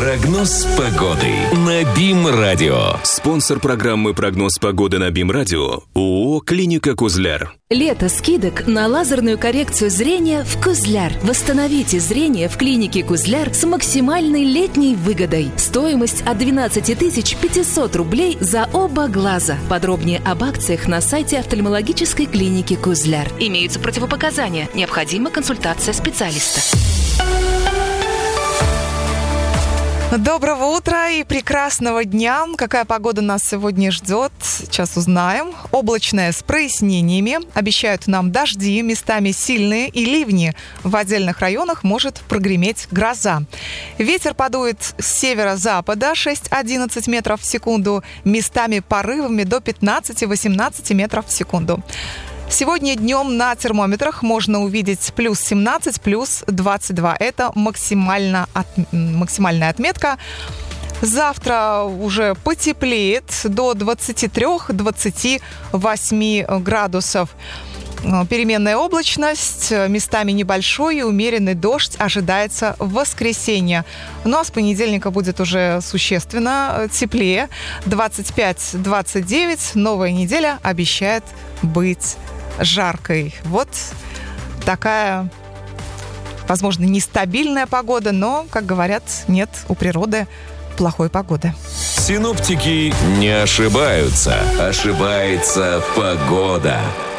Прогноз погоды на БИМ-радио. Спонсор программы «Прогноз погоды» на БИМ-радио – ООО «Клиника Козляр». Лето скидок на лазерную коррекцию зрения в Козляр. Восстановите зрение в клинике Козляр с максимальной летней выгодой. Стоимость от 12 500 рублей за оба глаза. Подробнее об акциях на сайте офтальмологической клиники Козляр. Имеются противопоказания. Необходима консультация специалиста. Доброго утра и прекрасного дня. Какая погода нас сегодня ждет, сейчас узнаем. Облачная с прояснениями. Обещают нам дожди, местами сильные и ливни. В отдельных районах может прогреметь гроза. Ветер подует с северо-запада 6-11 метров в секунду. Местами порывами до 15-18 метров в секунду. Сегодня днем на термометрах можно увидеть плюс 17, плюс 22. Это максимальная отметка. Завтра уже потеплеет до 23-28 градусов. Переменная облачность, местами небольшой и умеренный дождь ожидается в воскресенье. Ну а с понедельника будет уже существенно теплее. 25-29. Новая неделя обещает быть жаркой. Вот такая, возможно, нестабильная погода, но, как говорят, нет у природы плохой погоды. Синоптики не ошибаются. Ошибается погода.